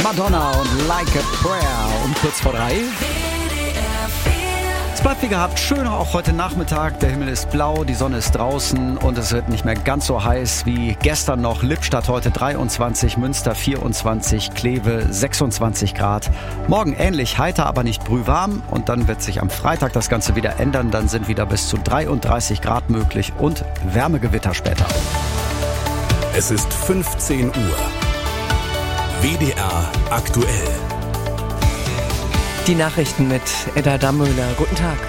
Madonna und Like a Prayer um kurz vor 3. Es bleibt wie gehabt schön auch heute Nachmittag. Der Himmel ist blau, die Sonne ist draußen und es wird nicht mehr ganz so heiß wie gestern noch. Lippstadt heute 23, Münster 24, Kleve 26 Grad. Morgen ähnlich heiter, aber nicht brühwarm. Und dann wird sich am Freitag das Ganze wieder ändern. Dann sind wieder bis zu 33 Grad möglich und Wärmegewitter später. Es ist 15 Uhr. WDR aktuell. Die Nachrichten mit Edda Dammöhler. Guten Tag.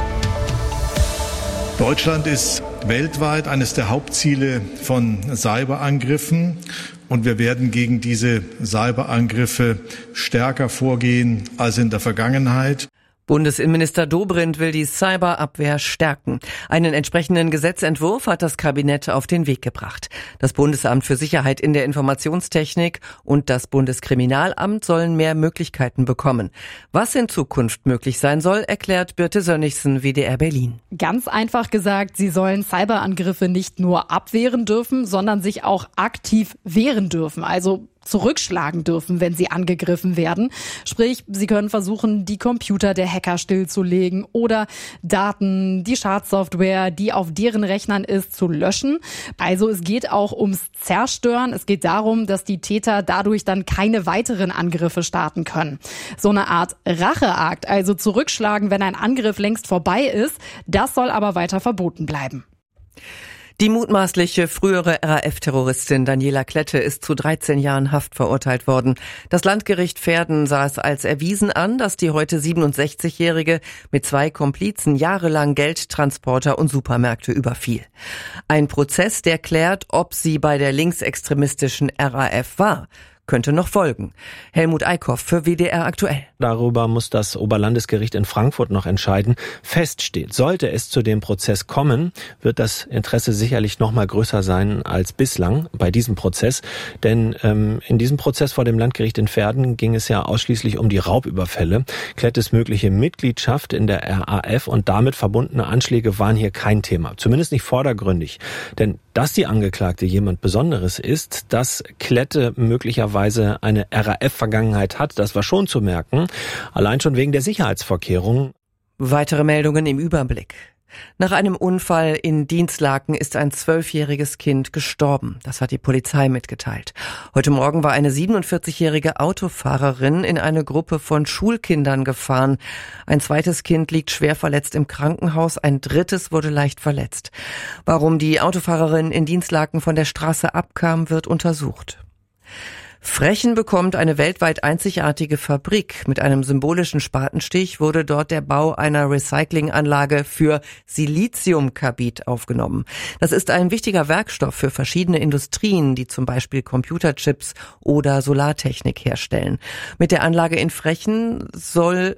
Deutschland ist weltweit eines der Hauptziele von Cyberangriffen. Und wir werden gegen diese Cyberangriffe stärker vorgehen als in der Vergangenheit. Bundesinnenminister Dobrindt will die Cyberabwehr stärken. Einen entsprechenden Gesetzentwurf hat das Kabinett auf den Weg gebracht. Das Bundesamt für Sicherheit in der Informationstechnik und das Bundeskriminalamt sollen mehr Möglichkeiten bekommen. Was in Zukunft möglich sein soll, erklärt Birte Sönnigsen, WDR Berlin. Ganz einfach gesagt, sie sollen Cyberangriffe nicht nur abwehren dürfen, sondern sich auch aktiv wehren dürfen. Also zurückschlagen dürfen, wenn sie angegriffen werden. Sprich, sie können versuchen, die Computer der Hacker stillzulegen oder Daten, die Schadsoftware, die auf deren Rechnern ist, zu löschen. Also es geht auch ums Zerstören. Es geht darum, dass die Täter dadurch dann keine weiteren Angriffe starten können. So eine Art Racheakt, also zurückschlagen, wenn ein Angriff längst vorbei ist, das soll aber weiter verboten bleiben. Die mutmaßliche frühere RAF-Terroristin Daniela Klette ist zu 13 Jahren Haft verurteilt worden. Das Landgericht Verden sah es als erwiesen an, dass die heute 67-Jährige mit 2 Komplizen jahrelang Geldtransporter und Supermärkte überfiel. Ein Prozess, der klärt, ob sie bei der linksextremistischen RAF war, könnte noch folgen. Helmut Eickhoff für WDR aktuell. Darüber muss das Oberlandesgericht in Frankfurt noch entscheiden. Fest steht, sollte es zu dem Prozess kommen, wird das Interesse sicherlich noch mal größer sein als bislang bei diesem Prozess. Denn in diesem Prozess vor dem Landgericht in Verden ging es ja ausschließlich um die Raubüberfälle. Klettes mögliche Mitgliedschaft in der RAF und damit verbundene Anschläge waren hier kein Thema. Zumindest nicht vordergründig. Denn dass die Angeklagte jemand Besonderes ist, dass Klette möglicherweise eine RAF-Vergangenheit hat, das war schon zu merken. Allein schon wegen der Sicherheitsvorkehrungen. Weitere Meldungen im Überblick. Nach einem Unfall in Dinslaken ist ein 12-jähriges Kind gestorben. Das hat die Polizei mitgeteilt. Heute Morgen war eine 47-jährige Autofahrerin in eine Gruppe von Schulkindern gefahren. Ein zweites Kind liegt schwer verletzt im Krankenhaus, ein drittes wurde leicht verletzt. Warum die Autofahrerin in Dinslaken von der Straße abkam, wird untersucht. Frechen bekommt eine weltweit einzigartige Fabrik. Mit einem symbolischen Spatenstich wurde dort der Bau einer Recyclinganlage für Siliziumkarbid aufgenommen. Das ist ein wichtiger Werkstoff für verschiedene Industrien, die zum Beispiel Computerchips oder Solartechnik herstellen. Die Anlage in Frechen soll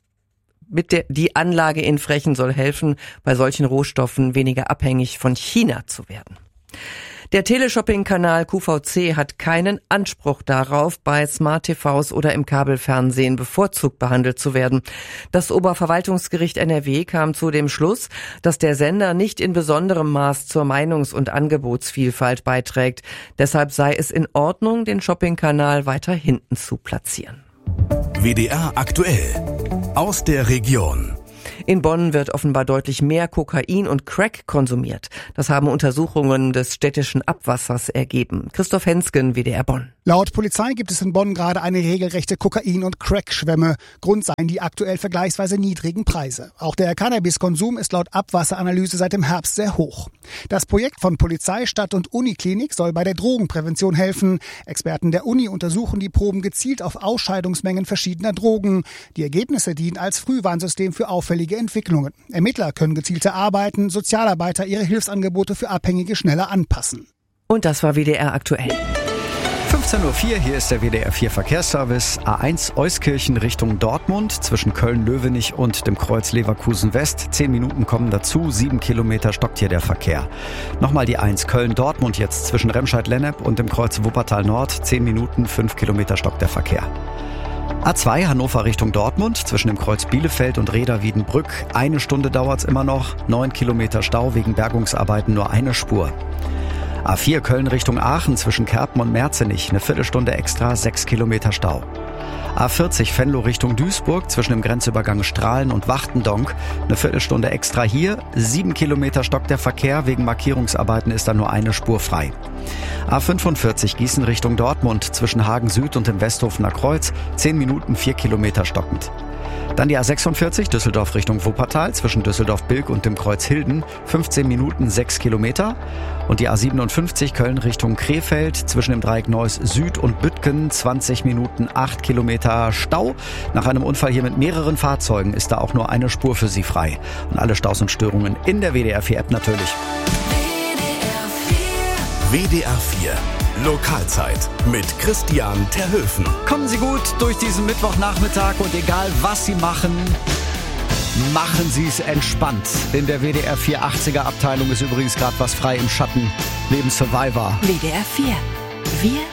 helfen, bei solchen Rohstoffen weniger abhängig von China zu werden. Der Teleshopping-Kanal QVC hat keinen Anspruch darauf, bei Smart-TVs oder im Kabelfernsehen bevorzugt behandelt zu werden. Das Oberverwaltungsgericht NRW kam zu dem Schluss, dass der Sender nicht in besonderem Maß zur Meinungs- und Angebotsvielfalt beiträgt. Deshalb sei es in Ordnung, den Shopping-Kanal weiter hinten zu platzieren. WDR aktuell. Aus der Region. In Bonn wird offenbar deutlich mehr Kokain und Crack konsumiert. Das haben Untersuchungen des städtischen Abwassers ergeben. Christoph Hensgen, WDR Bonn. Laut Polizei gibt es in Bonn gerade eine regelrechte Kokain- und Crack-Schwemme. Grund seien die aktuell vergleichsweise niedrigen Preise. Auch der Cannabiskonsum ist laut Abwasseranalyse seit dem Herbst sehr hoch. Das Projekt von Polizei, Stadt- und Uniklinik soll bei der Drogenprävention helfen. Experten der Uni untersuchen die Proben gezielt auf Ausscheidungsmengen verschiedener Drogen. Die Ergebnisse dienen als Frühwarnsystem für auffällige Entwicklungen. Ermittler können gezielter arbeiten, Sozialarbeiter ihre Hilfsangebote für Abhängige schneller anpassen. Und das war WDR aktuell. 15.04 Uhr, hier ist der WDR 4 Verkehrsservice. A1 Euskirchen Richtung Dortmund zwischen Köln-Löwenich und dem Kreuz Leverkusen West. 10 Minuten kommen dazu, 7 Kilometer stockt hier der Verkehr. Nochmal die 1 Köln-Dortmund jetzt zwischen Remscheid-Lennep und dem Kreuz Wuppertal Nord. 10 Minuten, 5 Kilometer stockt der Verkehr. A2 Hannover Richtung Dortmund zwischen dem Kreuz Bielefeld und Reda-Wiedenbrück. 1 Stunde dauert's immer noch. 9 Kilometer Stau wegen Bergungsarbeiten, nur eine Spur. A4 Köln Richtung Aachen zwischen Kerpen und Merzenich, eine Viertelstunde extra, 6 Kilometer Stau. A40 Venlo Richtung Duisburg zwischen dem Grenzübergang Strahlen und Wachtendonk, eine Viertelstunde extra hier, 7 Kilometer stockt der Verkehr, wegen Markierungsarbeiten ist da nur eine Spur frei. A45 Gießen Richtung Dortmund zwischen Hagen Süd und dem Westhofener Kreuz, 10 Minuten 4 Kilometer stockend. Dann die A46 Düsseldorf Richtung Wuppertal zwischen Düsseldorf-Bilk und dem Kreuz Hilden, 15 Minuten 6 Kilometer. Und die A57 Köln Richtung Krefeld zwischen dem Dreieck Neuss Süd und Büttgen, 20 Minuten 8 Kilometer Stau. Nach einem Unfall hier mit mehreren Fahrzeugen ist da auch nur eine Spur für Sie frei. Und alle Staus und Störungen in der WDR 4 App natürlich. WDR 4 Lokalzeit mit Christian Terhöfen. Kommen Sie gut durch diesen Mittwochnachmittag und egal was Sie machen, machen Sie es entspannt. In der WDR 4 80er Abteilung ist übrigens gerade was frei im Schatten. Neben Survivor. WDR 4. Wir